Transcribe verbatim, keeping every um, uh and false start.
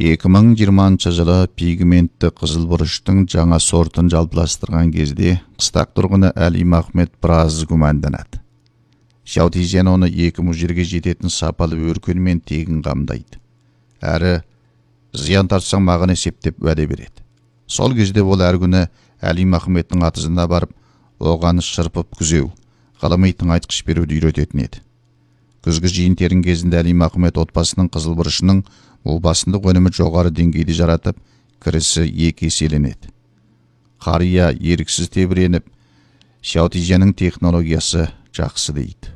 эки миң жыйырманчы жылы пигментті қызыл бұрыштың жаңа сортын жалпыластырған кезде қыстақ тұрғыны Әлим Ахмет біраз күмәнданады. Xiaotian оны екі мужерге жететін сапалы өркенмен тегін қамдайды. Әрі зиян тартсаң маған есептеп уәде береді. Сол кезде ол әр күні Әлим Ахметтің атызына барып, оған шырпып күзеу, ғылыми тыңайтқыш беруді үйрететін еді. Күзгі жиын-терін кезінде Әлим Ахмет отбасының қызыл бұрышының басындық өнімі жоғары деңгейде жаратып, кірісі екі еселенеді. Қария еріксіз тебіреніп, Xiaotianның технологиясы жақсы дейді.